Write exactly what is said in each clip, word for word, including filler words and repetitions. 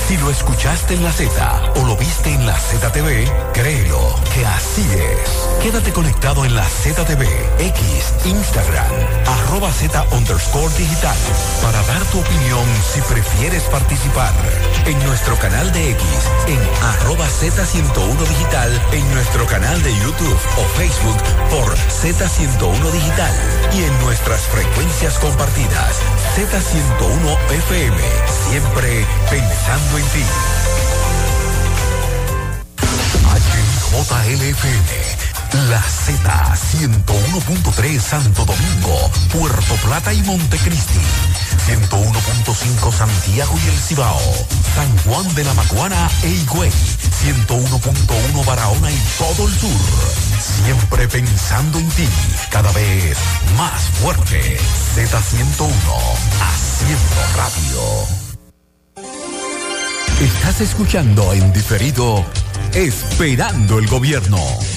Si lo escuchaste en la Z o lo viste en la Z T V, créelo que así es. Quédate conectado en la Z T V, X, Instagram, arroba Z underscore digital, para dar tu opinión si prefieres participar. En nuestro canal de X, en arroba Z ciento uno digital, en nuestro canal de YouTube o Facebook por Z ciento uno digital y en nuestras frecuencias compartidas, Z ciento uno F M, siempre pensando en ti. H J L F M, La Z ciento uno punto tres Santo Domingo, Puerto Plata y Montecristi, ciento uno punto cinco Santiago y El Cibao, San Juan de la Maguana e Higüey, ciento uno punto uno Barahona y todo el sur. Siempre pensando en ti, cada vez más fuerte. Z ciento uno, haciendo radio. Estás escuchando en diferido Esperando el Gobierno.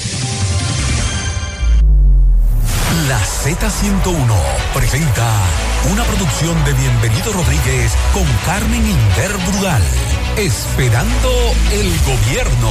La Z ciento uno presenta una producción de Bienvenido Rodríguez con Carmen Inder Brugal. Esperando el Gobierno.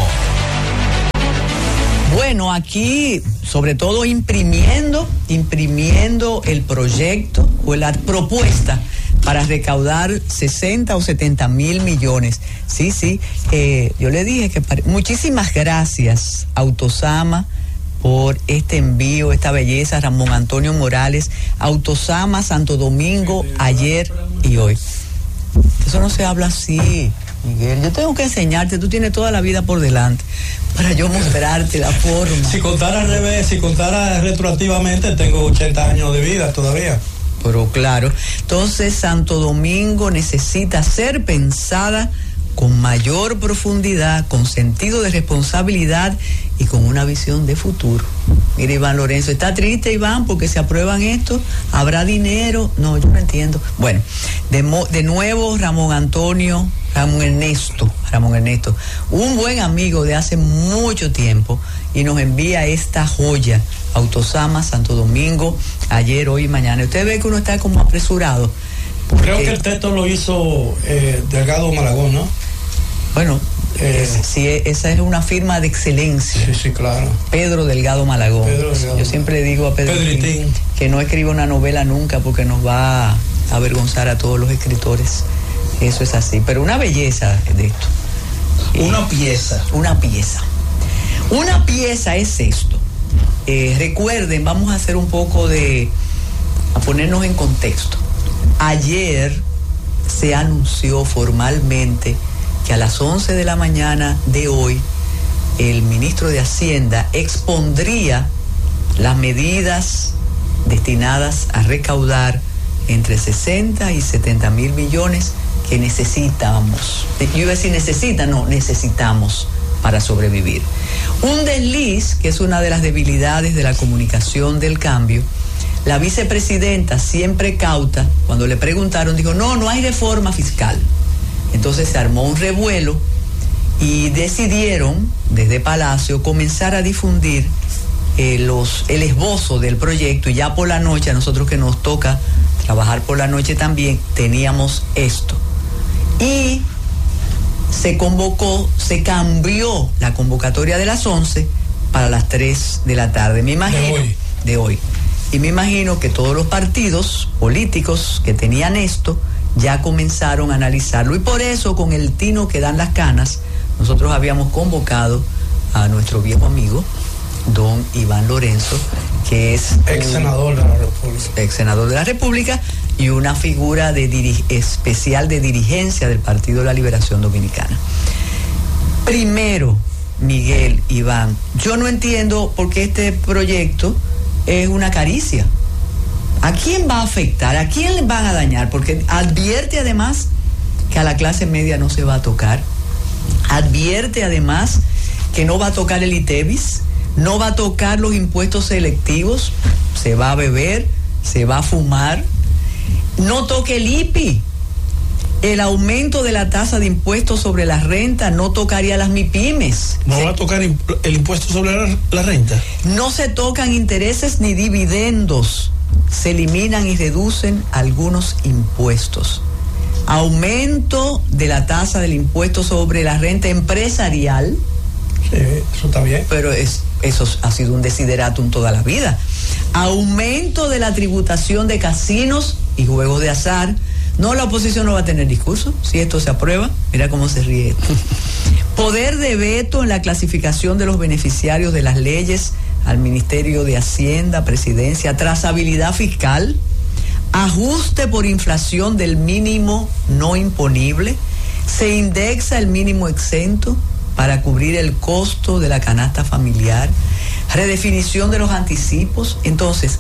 Bueno, aquí, sobre todo imprimiendo, imprimiendo el proyecto o la propuesta para recaudar sesenta o setenta mil millones. Sí, sí, eh, yo le dije que pare... muchísimas gracias, Autosama, por este envío, esta belleza, Ramón Antonio Morales, Autosama, Santo Domingo, ayer y hoy. Eso no se habla así, Miguel. Yo tengo que enseñarte, tú tienes toda la vida por delante para yo mostrarte la forma. Si contara al revés, si contara retroactivamente, tengo ochenta años de vida todavía. Pero claro, entonces Santo Domingo necesita ser pensada con mayor profundidad, con sentido de responsabilidad y con una visión de futuro. Mira, Iván Lorenzo, está triste, Iván, porque se aprueban esto, habrá dinero. No, yo no entiendo. Bueno, de, mo- de nuevo Ramón Antonio, Ramón Ernesto, Ramón Ernesto, un buen amigo de hace mucho tiempo, y nos envía esta joya, Autosama, Santo Domingo, ayer, hoy y mañana. Usted ve que uno está como apresurado. Creo que el texto lo hizo eh, Delgado Malagón, ¿no? Bueno, eh, es, sí, esa es una firma de excelencia. Sí, sí, claro. Pedro Delgado Malagón. Pedro Delgado. Yo siempre le digo a Pedro Pedritín que no escriba una novela nunca porque nos va a avergonzar a todos los escritores. Eso es así. Pero una belleza de esto. Una eh, pieza. Una pieza. Una pieza es esto. Eh, recuerden, vamos a hacer un poco de... a ponernos en contexto. Ayer se anunció formalmente que a las once de la mañana de hoy el ministro de Hacienda expondría las medidas destinadas a recaudar entre sesenta y setenta mil millones que necesitamos. Yo iba a decir necesita, no, necesitamos para sobrevivir. Un desliz, que es una de las debilidades de la comunicación del cambio. La vicepresidenta, siempre cauta, cuando le preguntaron, dijo, no, no hay reforma fiscal. Entonces se armó un revuelo y decidieron, desde Palacio, comenzar a difundir eh, los, el esbozo del proyecto, y ya por la noche, a nosotros que nos toca trabajar por la noche también, teníamos esto. Y se convocó, se cambió la convocatoria de las once para las tres de la tarde, me imagino. De hoy. De hoy. Y me imagino que todos los partidos políticos que tenían esto ya comenzaron a analizarlo. Y por eso, con el tino que dan las canas, nosotros habíamos convocado a nuestro viejo amigo, don Iván Lorenzo, que es ex senador de la República. Ex senador de la República y una figura de diri- especial de dirigencia del Partido de la Liberación Dominicana. Primero, Miguel, Iván, yo no entiendo por qué este proyecto es una caricia. ¿A quién va a afectar? ¿A quién le van a dañar? Porque advierte además que a la clase media no se va a tocar. Advierte además que no va a tocar el ITEVIS, no va a tocar los impuestos selectivos, se va a beber, se va a fumar. No toque el I P I. El aumento de la tasa de impuestos sobre la renta no tocaría a las MIPYMES. ¿No se, va a tocar el impuesto sobre la, la renta? No se tocan intereses ni dividendos. Se eliminan y reducen algunos impuestos. Aumento de la tasa del impuesto sobre la renta empresarial. Sí, eso está bien. Pero es, eso ha sido un desideratum toda la vida. Aumento de la tributación de casinos y juegos de azar. No, la oposición no va a tener discurso si esto se aprueba. Mira cómo se ríe. Poder de veto en la clasificación de los beneficiarios de las leyes al Ministerio de Hacienda, Presidencia, trazabilidad fiscal, ajuste por inflación del mínimo no imponible, se indexa el mínimo exento para cubrir el costo de la canasta familiar, redefinición de los anticipos. Entonces,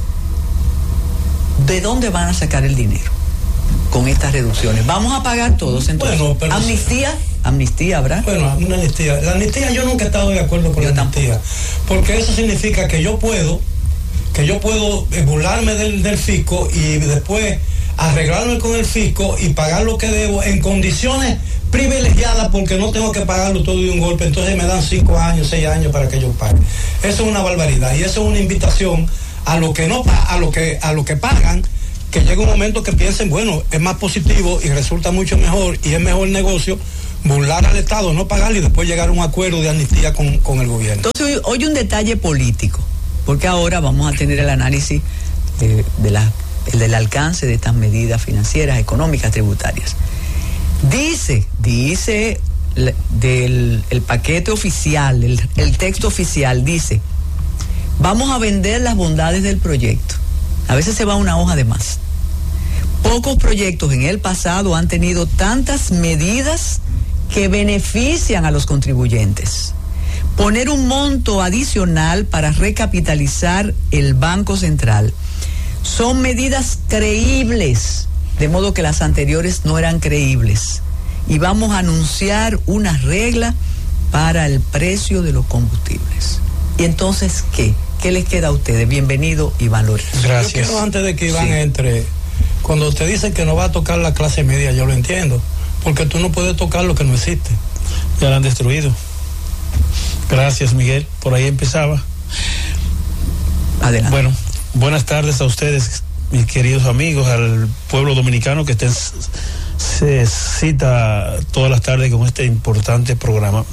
¿de dónde van a sacar el dinero con estas reducciones? ¿Vamos a pagar todos entonces? Bueno, pero amnistía, amnistía habrá. Bueno, una amnistía. La amnistía yo nunca he estado de acuerdo con yo la amnistía, porque eso significa que yo puedo, que yo puedo burlarme del, del fisco y después arreglarme con el fisco y pagar lo que debo en condiciones privilegiadas, porque no tengo que pagarlo todo de un golpe. Entonces me dan cinco años, seis años para que yo pague. Eso es una barbaridad y eso es una invitación a lo que no a lo que a lo que pagan, que llegue un momento que piensen, bueno, es más positivo y resulta mucho mejor y es mejor negocio burlar al Estado, no pagarle y después llegar a un acuerdo de amnistía con, con el gobierno. Entonces, hoy, hoy un detalle político, porque ahora vamos a tener el análisis de, de la, el del alcance de estas medidas financieras, económicas, tributarias. Dice, dice del el paquete oficial, el, el texto oficial, dice, vamos a vender las bondades del proyecto. A veces se va una hoja de más. Pocos proyectos en el pasado han tenido tantas medidas que benefician a los contribuyentes. Poner un monto adicional para recapitalizar el Banco Central. Son medidas creíbles, de modo que las anteriores no eran creíbles. Y vamos a anunciar una regla para el precio de los combustibles. ¿Y entonces qué? ¿Qué les queda a ustedes? Bienvenido, Iván Lorenzo. Gracias. Yo quiero, antes de que Iván sí. entre, cuando usted dice que no va a tocar la clase media, yo lo entiendo, porque tú no puedes tocar lo que no existe. Ya la han destruido. Gracias, Miguel. Por ahí empezaba. Adelante. Bueno, buenas tardes a ustedes, mis queridos amigos, al pueblo dominicano que estén, se cita todas las tardes con este importante programa.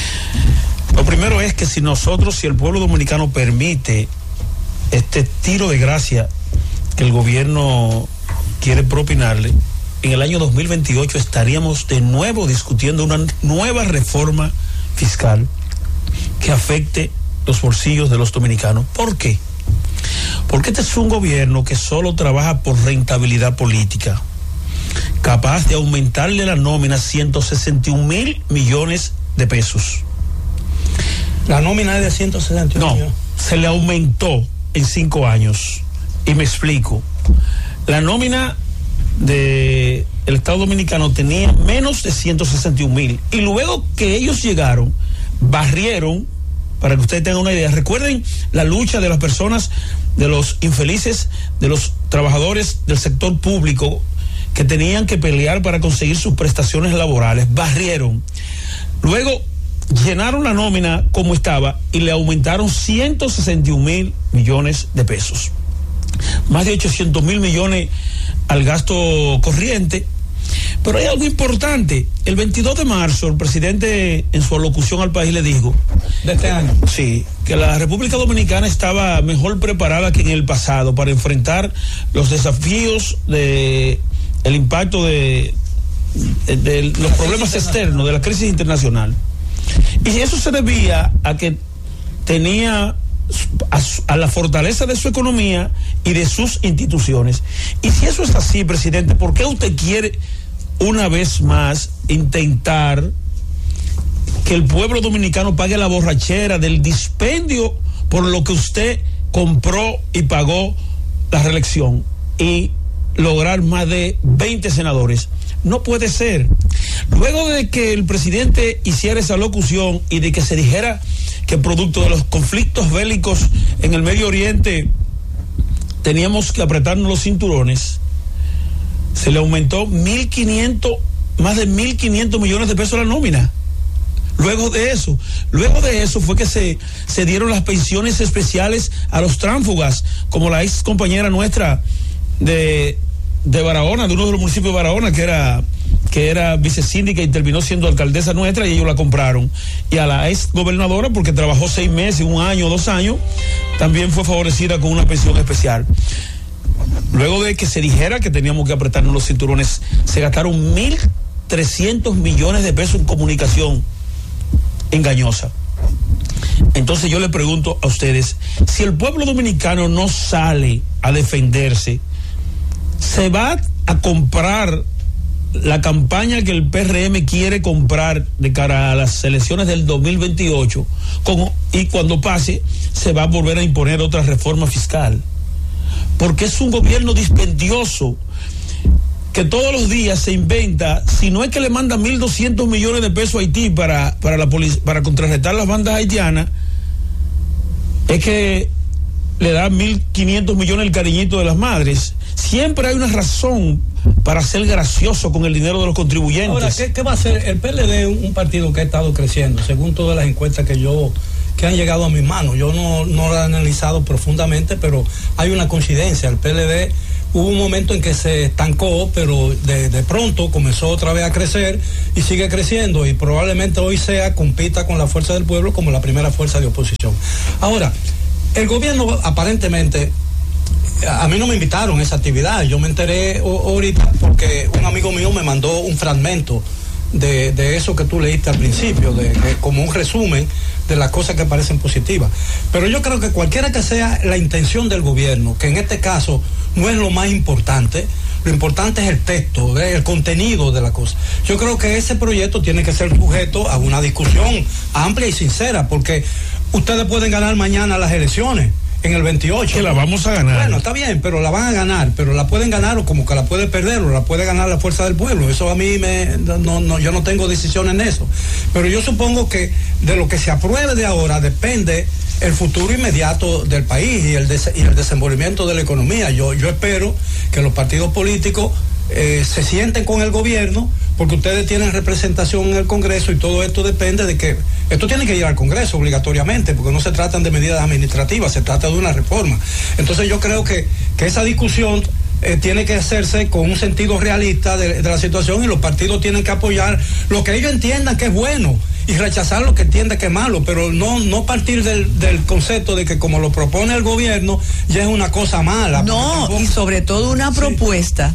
Lo primero es que si nosotros, si el pueblo dominicano permite este tiro de gracia que el gobierno quiere propinarle, en el año dos mil veintiocho estaríamos de nuevo discutiendo una nueva reforma fiscal que afecte los bolsillos de los dominicanos. ¿Por qué? Porque este es un gobierno que solo trabaja por rentabilidad política, capaz de aumentarle la nómina a ciento sesenta y un mil millones de pesos. La nómina es de ciento sesenta y uno No, millones. Se le aumentó en cinco años. Y me explico. La nómina del Estado Dominicano tenía menos de ciento sesenta y un mil. Y luego que ellos llegaron, barrieron, para que ustedes tengan una idea, recuerden la lucha de las personas, de los infelices, de los trabajadores del sector público que tenían que pelear para conseguir sus prestaciones laborales. Barrieron. Luego llenaron la nómina como estaba y le aumentaron ciento sesenta y un mil millones de pesos. Más de ochocientos mil millones al gasto corriente. Pero hay algo importante. El veintidós de marzo, el presidente en su alocución al país le dijo, de este año, sí, que la República Dominicana estaba mejor preparada que en el pasado para enfrentar los desafíos de el impacto de, de, de los problemas externos, de la crisis internacional. Y eso se debía a que tenía a, a la fortaleza de su economía y de sus instituciones. Y si eso es así, presidente, ¿por qué usted quiere una vez más intentar que el pueblo dominicano pague la borrachera del dispendio por lo que usted compró y pagó la reelección y lograr más de veinte senadores? No puede ser. Luego de que el presidente hiciera esa locución y de que se dijera que producto de los conflictos bélicos en el Medio Oriente teníamos que apretarnos los cinturones, se le aumentó mil quinientos, más de mil quinientos millones de pesos a la nómina. Luego de eso, luego de eso fue que se, se dieron las pensiones especiales a los tránsfugas, como la ex compañera nuestra de de Barahona, de uno de los municipios de Barahona, que era que era vicesíndica y terminó siendo alcaldesa nuestra, y ellos la compraron. Y a la ex gobernadora, porque trabajó seis meses, un año, dos años, también fue favorecida con una pensión especial. Luego de que se dijera que teníamos que apretarnos los cinturones, se gastaron mil trescientos millones de pesos en comunicación engañosa. Entonces yo le pregunto a ustedes, si el pueblo dominicano no sale a defenderse, ¿se va a comprar la campaña que el P R M quiere comprar de cara a las elecciones del dos mil veintiocho? Con, y cuando pase, se va a volver a imponer otra reforma fiscal, porque es un gobierno dispendioso que todos los días se inventa. Si no es que le manda mil doscientos millones de pesos a Haití para, para, la para contrarrestar las bandas haitianas, es que le da mil quinientos millones el cariñito de las madres. Siempre hay una razón para ser gracioso con el dinero de los contribuyentes. Ahora, ¿qué, qué va a hacer? El P L D es un partido que ha estado creciendo, según todas las encuestas que yo que han llegado a mis manos. Yo no, no lo he analizado profundamente, pero hay una coincidencia. El P L D hubo un momento en que se estancó, pero de, de pronto comenzó otra vez a crecer y sigue creciendo, y probablemente hoy sea, compita con la Fuerza del Pueblo como la primera fuerza de oposición. Ahora, el gobierno aparentemente, a mí no me invitaron a esa actividad, yo me enteré ahorita porque un amigo mío me mandó un fragmento de, de eso que tú leíste al principio, de, de como un resumen de las cosas que parecen positivas. Pero yo creo que cualquiera que sea la intención del gobierno, que en este caso no es lo más importante, lo importante es el texto, el contenido de la cosa. Yo creo que ese proyecto tiene que ser sujeto a una discusión amplia y sincera, porque ustedes pueden ganar mañana las elecciones en el veintiocho. Que la vamos a ganar. Bueno, está bien, pero la van a ganar, pero la pueden ganar o como que la puede perder o la puede ganar la Fuerza del Pueblo. Eso a mí me, no, no, yo no tengo decisión en eso. Pero yo supongo que de lo que se apruebe de ahora depende el futuro inmediato del país y el, des, y el desenvolvimiento de la economía. Yo, yo espero que los partidos políticos eh, se sienten con el gobierno, porque ustedes tienen representación en el Congreso y todo esto depende de que esto tiene que ir al Congreso obligatoriamente, porque no se tratan de medidas administrativas, se trata de una reforma. Entonces yo creo que, que esa discusión eh, tiene que hacerse con un sentido realista de, de la situación, y los partidos tienen que apoyar lo que ellos entiendan que es bueno y rechazar lo que entiendan que es malo, pero no, no partir del, del concepto de que como lo propone el gobierno ya es una cosa mala. No, y sobre todo una sí. propuesta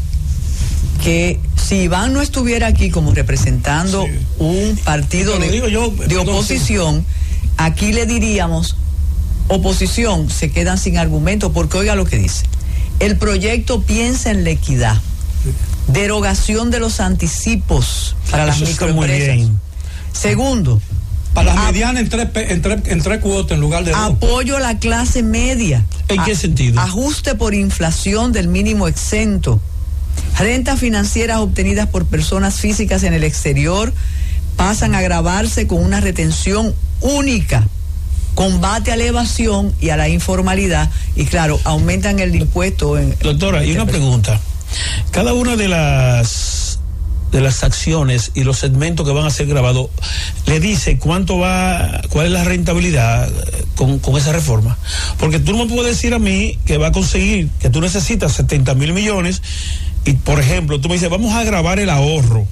que si Iván no estuviera aquí como representando sí. un partido de, yo, de oposición, sí. aquí le diríamos, oposición, se quedan sin argumento, porque oiga lo que dice. El proyecto piensa en la equidad, derogación de los anticipos para las microempresas. Segundo, para las medianas en tres, en, tres, en tres cuotas en lugar de dos. Apoyo a la clase media. ¿En a, qué sentido? Ajuste por inflación del mínimo exento. Rentas financieras obtenidas por personas físicas en el exterior pasan a gravarse con una retención única. Combate a la evasión y a la informalidad, y claro, aumentan el impuesto. En, Doctora, en y una pregunta. Cada una de las de las acciones y los segmentos que van a ser grabados le dice cuánto va, cuál es la rentabilidad con, con esa reforma. Porque tú no me puedes decir a mí que va a conseguir, que tú necesitas setenta mil millones y, por ejemplo, tú me dices, vamos a grabar el ahorro.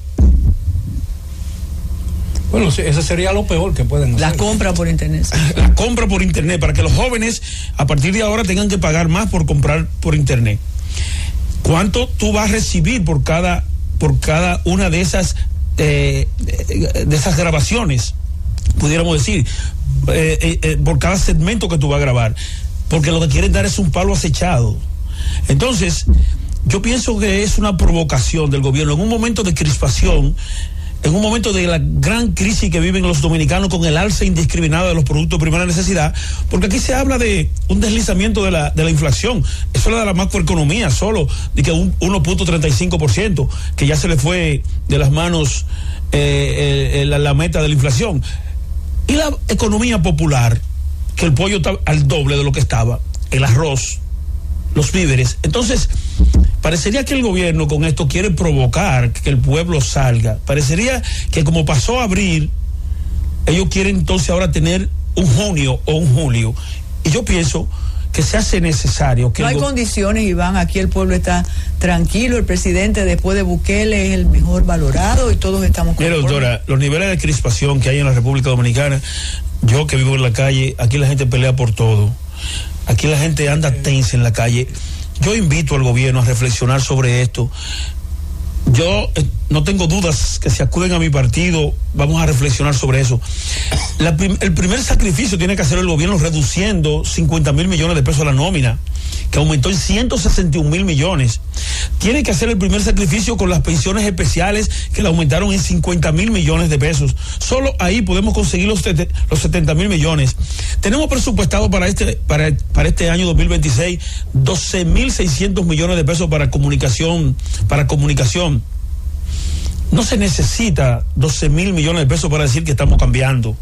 Bueno, ese sería lo peor que pueden hacer. La compra por internet. La compra por internet, para que los jóvenes a partir de ahora tengan que pagar más por comprar por internet. ¿Cuánto tú vas a recibir por cada por cada una de esas eh, de esas grabaciones? Pudiéramos decir, eh, eh, eh, por cada segmento que tú vas a grabar, porque lo que quieren dar es un palo acechado. Entonces, yo pienso que es una provocación del gobierno en un momento de crispación, en un momento de la gran crisis que viven los dominicanos con el alza indiscriminada de los productos de primera necesidad, porque aquí se habla de un deslizamiento de la, de la inflación. Eso es de la macroeconomía, solo de que un uno punto treinta y cinco por ciento, que ya se le fue de las manos eh, eh, la, la meta de la inflación. Y la economía popular, que el pollo está al doble de lo que estaba, el arroz, los víveres. Entonces, parecería que el gobierno con esto quiere provocar que el pueblo salga. Parecería que como pasó a abril, ellos quieren entonces ahora tener un junio o un julio. Y yo pienso que se hace necesario. Que no hay go- condiciones, Iván, aquí el pueblo está tranquilo, el presidente después de Bukele es el mejor valorado y todos estamos Mira, conformes. doctora, los niveles de crispación que hay en la República Dominicana, yo que vivo en la calle, aquí la gente pelea por todo. Aquí la gente anda tensa en la calle. Yo invito al gobierno a reflexionar sobre esto. Yo eh, no tengo dudas que si acuden a mi partido vamos a reflexionar sobre eso. La prim- el primer sacrificio tiene que hacer el gobierno reduciendo cincuenta mil millones de pesos a la nómina, que aumentó en ciento sesenta y un mil millones. Tiene que hacer el primer sacrificio con las pensiones especiales, que la aumentaron en cincuenta mil millones de pesos. Solo ahí podemos conseguir los, tete, los setenta mil millones. Tenemos presupuestado para este, para, para este año dos mil veintiséis doce mil seiscientos millones de pesos para comunicación, para comunicación. No se necesita doce mil millones de pesos para decir que estamos cambiando.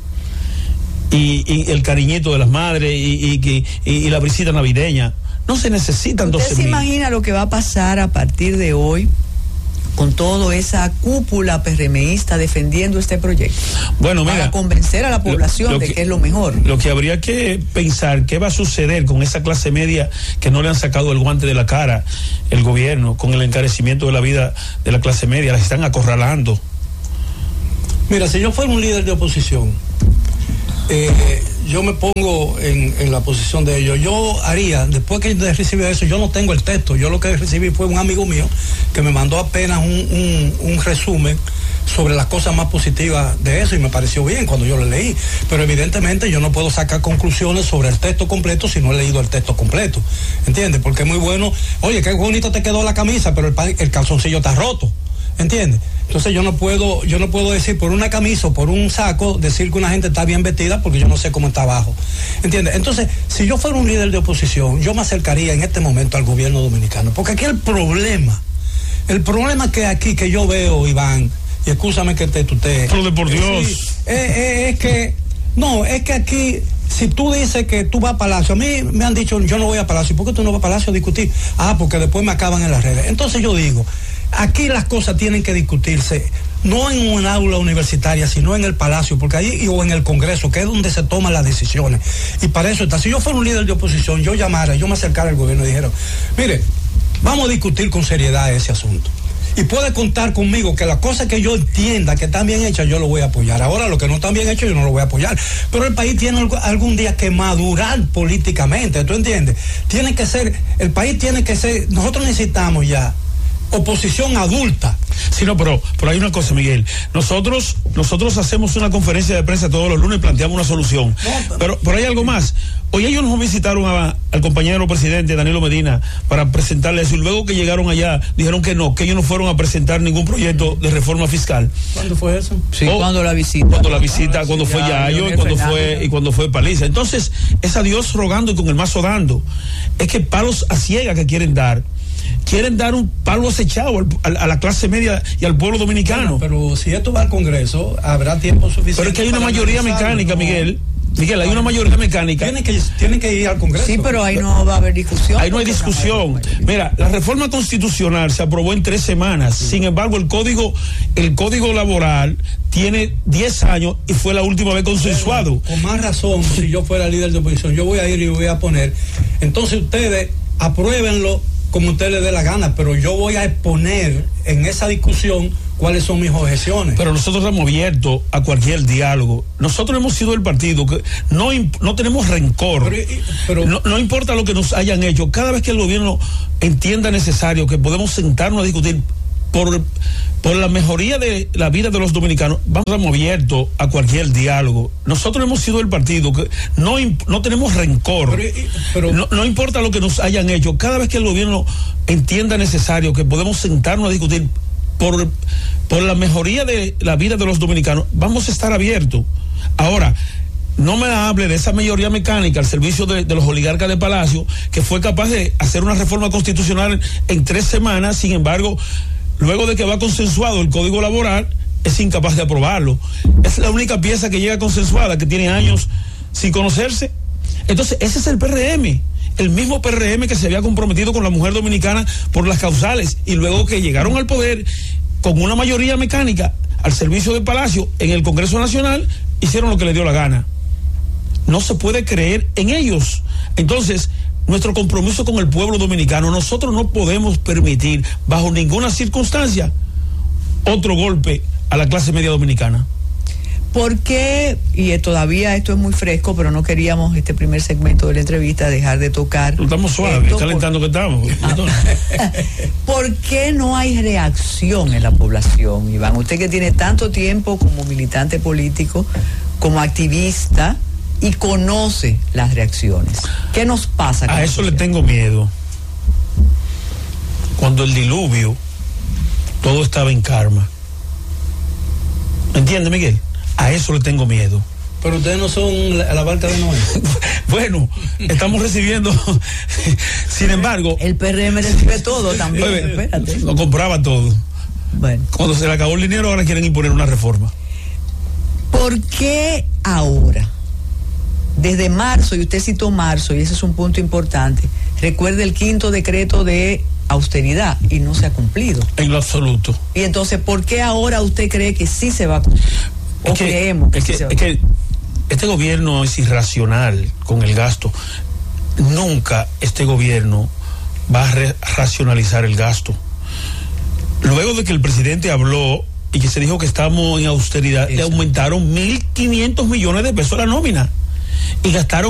Y, y el cariñito de las madres y, y, y, y la visita navideña. No se necesitan doce mil. ¿Usted se imagina lo que va a pasar a partir de hoy con toda esa cúpula PRMista defendiendo este proyecto? Bueno, mira, para convencer a la población lo, lo de que, que es lo mejor. Lo que habría que pensar, ¿qué va a suceder con esa clase media que no le han sacado el guante de la cara el gobierno, con el encarecimiento de la vida de la clase media? Las están acorralando. Mira, si yo fuera un líder de oposición, eh, yo me pongo en, en la posición de ellos. Yo haría, después que yo recibí eso, yo no tengo el texto, yo lo que recibí fue un amigo mío que me mandó apenas un, un, un resumen sobre las cosas más positivas de eso y me pareció bien cuando yo lo leí, pero evidentemente yo no puedo sacar conclusiones sobre el texto completo si no he leído el texto completo, ¿entiendes? Porque es muy bueno, oye, qué bonito te quedó la camisa, pero el, el calzoncillo está roto, ¿entiendes? Entonces yo no puedo, yo no puedo decir por una camisa o por un saco, decir que una gente está bien vestida porque yo no sé cómo está abajo, ¿entiendes? Entonces, si yo fuera un líder de oposición, yo me acercaría en este momento al gobierno dominicano, porque aquí el problema, el problema que aquí que yo veo, Iván, y escúchame que te tutee. Pero de por Dios. Sí, es, es, es que, no, es que aquí, si tú dices que tú vas a Palacio, a mí me han dicho, yo no voy a Palacio, ¿por qué tú no vas a Palacio a discutir? Ah, porque después me acaban en las redes. Entonces yo digo, aquí las cosas tienen que discutirse, no en un aula universitaria, sino en el Palacio, porque ahí, o en el Congreso, que es donde se toman las decisiones. Y para eso está. Si yo fuera un líder de oposición, yo llamara, yo me acercara al gobierno y dijera, mire, vamos a discutir con seriedad ese asunto. Y puede contar conmigo que las cosas que yo entienda que están bien hechas, yo lo voy a apoyar. Ahora, lo que no están bien hecho, yo no lo voy a apoyar. Pero el país tiene algún día que madurar políticamente, ¿tú entiendes? Tiene que ser, el país tiene que ser, nosotros necesitamos ya oposición adulta. Sí, no, pero, pero hay una cosa, Miguel. Nosotros, nosotros hacemos una conferencia de prensa todos los lunes y planteamos una solución. No, pero, pero hay algo más. Hoy ellos nos visitaron a, al compañero presidente Danilo Medina para presentarle eso, y luego que llegaron allá dijeron que no, que ellos no fueron a presentar ningún proyecto de reforma fiscal. ¿Cuándo fue eso? Sí, oh, cuando la visita. Cuando la visita, ah, cuando sí, fue ya, Yayo y cuando fue, y cuando fue Paliza. Entonces, es a Dios rogando y con el mazo dando. Es que palos a ciega que quieren dar. Quieren dar un palo acechado al, al, a la clase media y al pueblo dominicano. Bueno, pero si esto va al Congreso, habrá tiempo suficiente. Pero es que hay una mayoría mecánica, ¿no? Miguel. Miguel, hay una mayoría mecánica. Tienen que, tienen que ir al Congreso. Sí, pero ahí no va a haber discusión. Ahí no hay discusión. Mira, la reforma constitucional se aprobó en tres semanas. Sí. Sin embargo, el código, el código laboral tiene diez años y fue la última vez consensuado. Bueno, con más razón, si yo fuera líder de oposición, yo voy a ir y voy a poner. Entonces ustedes apruébenlo como usted le dé la gana, pero yo voy a exponer en esa discusión cuáles son mis objeciones. Pero nosotros estamos abiertos a cualquier diálogo. Nosotros hemos sido el partido que no, no tenemos rencor. Pero, pero, no, no importa lo que nos hayan hecho. Cada vez que el gobierno entienda necesario que podemos sentarnos a discutir por, por la mejoría de la vida de los dominicanos, vamos abiertos a cualquier diálogo. Nosotros hemos sido el partido que no, no tenemos rencor. Pero, pero, no, no importa lo que nos hayan hecho. Cada vez que el gobierno entienda necesario que podemos sentarnos a discutir por, por la mejoría de la vida de los dominicanos, vamos a estar abiertos. Ahora, no me hable de esa mayoría mecánica al servicio de, de los oligarcas de Palacio, que fue capaz de hacer una reforma constitucional en tres semanas. Sin embargo, luego de que va consensuado el Código Laboral, es incapaz de aprobarlo. Es la única pieza que llega consensuada, que tiene años sin conocerse. Entonces, ese es el P R M. El mismo P R M que se había comprometido con la mujer dominicana por las causales, y luego que llegaron al poder con una mayoría mecánica al servicio del Palacio en el Congreso Nacional, hicieron lo que les dio la gana. no se puede creer en ellos. Entonces, nuestro compromiso con el pueblo dominicano, nosotros no podemos permitir bajo ninguna circunstancia otro golpe a la clase media dominicana. ¿Por qué? Y todavía esto es muy fresco, pero no queríamos este primer segmento de la entrevista dejar de tocar. Estamos suaves, calentando por... que estamos. Ah. ¿Por qué no hay reacción en la población, Iván? Usted que tiene tanto tiempo como militante político, como activista, y conoce las reacciones. ¿Qué nos pasa? A eso le tengo miedo. Cuando el diluvio, todo estaba en calma. ¿Entiende, Miguel? A eso le tengo miedo. Pero ustedes no son la, la barca de Noé. Bueno, estamos recibiendo. Sin embargo. El P R M recibe todo también. Oye, espérate. Lo compraba todo. Bueno. Cuando se le acabó el dinero, ahora quieren imponer una reforma. ¿Por qué ahora? Desde marzo, y usted citó marzo, y ese es un punto importante. Recuerde el quinto decreto de austeridad y no se ha cumplido. En lo absoluto. Y entonces, ¿por qué ahora usted cree que sí se va a cumplir? ¿O es que, creemos que, es sí que, se va a es cumplir? que este gobierno es irracional con el gasto. Nunca este gobierno va a re- racionalizar el gasto. Luego de que el presidente habló y que se dijo que estamos en austeridad, Exacto. le aumentaron mil quinientos millones de pesos a la nómina y gastaron